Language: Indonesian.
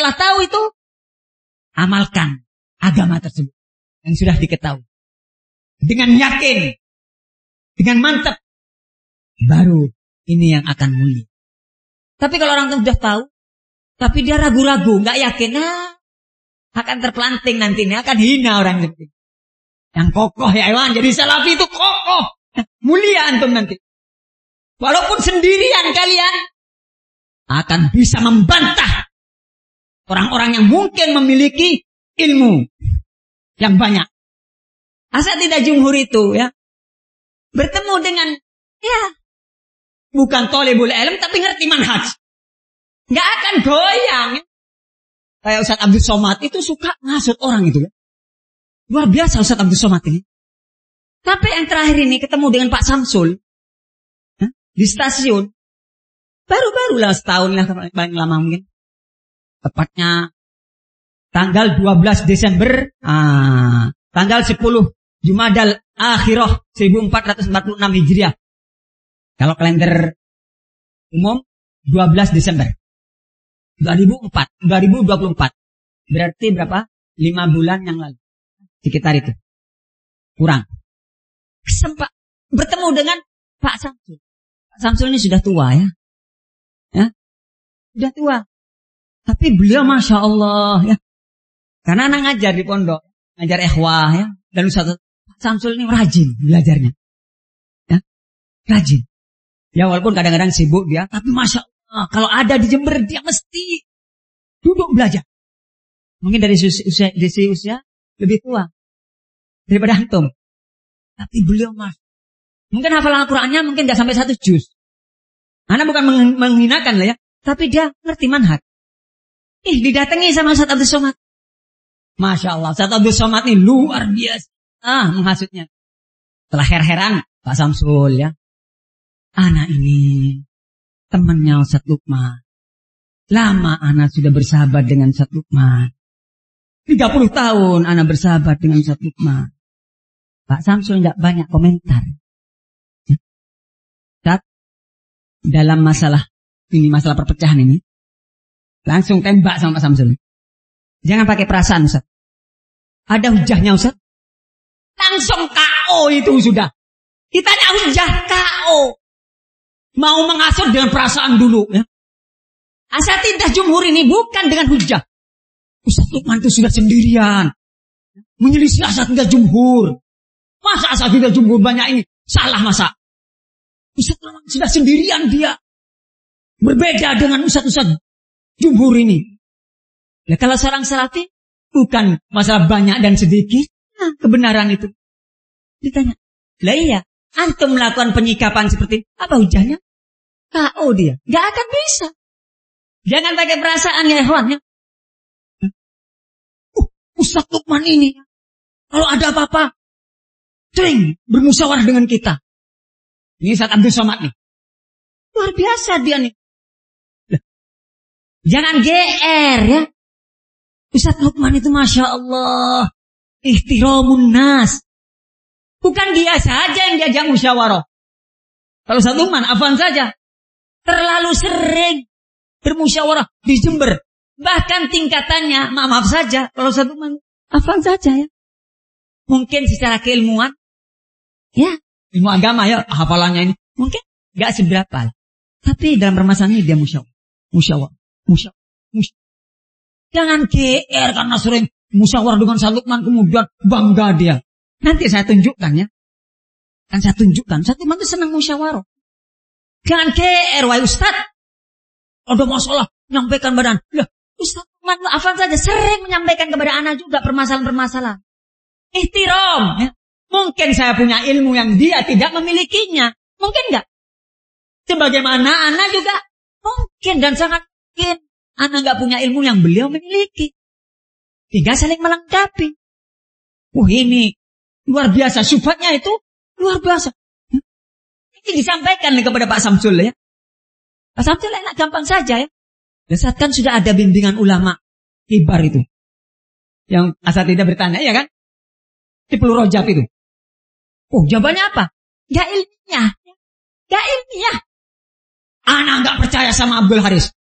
setelah tahu itu, amalkan agama tersebut yang sudah diketahui. Dengan yakin, dengan mantap, baru ini yang akan mulia. Tapi kalau orang sudah tahu, tapi dia ragu-ragu, nggak yakin, akan terpelanting nantinya, akan hina orang itu. Yang kokoh ya Iwan, jadi salafi itu kokoh, mulia antum nanti. Walaupun sendirian kalian akan bisa membantah orang-orang yang mungkin memiliki ilmu yang banyak. Asatidzah jumhur itu ya bertemu dengan bukan thalibul ilm tapi ngerti manhaj. Nggak akan goyang. Kayak Ustaz Abdul Somad itu suka ngasut orang itu ya. Luar biasa Ustaz Abdul Somad ini. Tapi yang terakhir ini ketemu dengan Pak Samsul di stasiun. Baru-barulah setahun lah paling lama mungkin. Tepatnya tanggal 12 Desember, tanggal 10 Jumadal Akhirah 1446 Hijriah. Kalau kalender umum 12 Desember 2024. Berarti berapa? 5 bulan yang lalu. Sekitar itu. Kurang. Sempat bertemu dengan Pak Samsul. Pak Samsul ini sudah tua ya. Sudah tua. Tapi beliau Masya Allah ya. Karena anak ngajar di pondok. Ngajar ikhwah ya. Dan Ustaz Pak Samsul ini rajin belajarnya. Ya. Rajin. Ya walaupun kadang-kadang sibuk dia. Tapi Masya Allah. Kalau ada di Jember dia mesti duduk belajar. Mungkin dari usia lebih tua. Daripada antum. Tapi beliau mungkin hafalan Al-Qurannya mungkin gak sampai 1 juz. Anak bukan menghinakan lah ya. Tapi dia ngerti manhaj. Didatangi sama Ustaz Abdul Somad. Masya Allah. Ustaz Abdul Somad ini luar biasa. Menghasutnya. Setelah her-heran Pak Samsul ya. Anak ini temannya Ustaz Lukman. Lama anak sudah bersahabat dengan Ustaz Lukman. 30 tahun anak bersahabat dengan Ustaz Lukman. Pak Samsul enggak banyak komentar. Ustaz, dalam masalah perpecahan ini, langsung tembak sama Pak Samsul. Jangan pakai perasaan Ustaz. Ada hujahnya Ustaz. Langsung KO itu sudah. Ditanya hujah KO. Mau mengasut dengan perasaan dulu ya. Asatidzah jumhur ini bukan dengan hujah. Ustaz Lukman itu sudah sendirian. Menyelisih asatidzah jumhur. Masa asatidzah jumhur banyak ini? Salah masa? Ustaz Lukman sudah sendirian dia. Berbeda dengan ustaz-ustaz jumhur ini. Ya kalau seorang salafi bukan masalah banyak dan sedikit. Kebenaran itu. Ditanya. Lah iya. Antum melakukan penyikapan seperti apa hujahnya? KO dia. Gak akan bisa. Jangan pakai perasaan ya ikhwan ya. Ustaz Lukman ini kalau ada apa-apa sering bermusyawarah dengan kita. Ini Ustaz Abdul Somad nih. Luar biasa dia nih. Jangan GR ya. Ustaz Lukman itu Masya Allah. Ihtiramun nas. Bukan dia saja yang diajak musyawarah. Kalau Ustaz Lukman, afwan saja. Terlalu sering bermusyawarah di Jember. Bahkan tingkatannya, maaf saja. Kalau Ustaz Lukman, afwan saja ya. Mungkin secara keilmuan. Ya, ilmu agama ya, hafalannya ini. Mungkin gak seberapa. Tapi dalam permasalahan ini dia musyawarah. Jangan GR karena sering musyawarah dengan Ustaz Lukman kemudian bangga dia. Nanti saya tunjukkan ya. Kan saya tunjukkan. Ustaz Lukman itu senang musyawarah. Jangan GR wahai Ustaz. Ada masalah menyampaikan badan. Lah, Ustaz Lukman afan saja sering menyampaikan kepada anak juga permasalahan-permasalahan. Ihtiram ya. Mungkin saya punya ilmu yang dia tidak memilikinya. Mungkin enggak? Sebagaimana anak juga mungkin dan sangat mungkin anak enggak punya ilmu yang beliau memiliki. Tiga saling melengkapi. Ini luar biasa. Syubhatnya itu luar biasa. Ini disampaikan kepada Pak Samsul ya. Pak Samsul enak gampang saja ya. Saat kan sudah ada bimbingan ulama kibar itu. Yang asatidzah bertanya ya kan. Di Pulau Rojab itu. Jawabannya apa? Gak ilmiah. Gak ilmiah. Anak gak percaya sama Abdul Haris.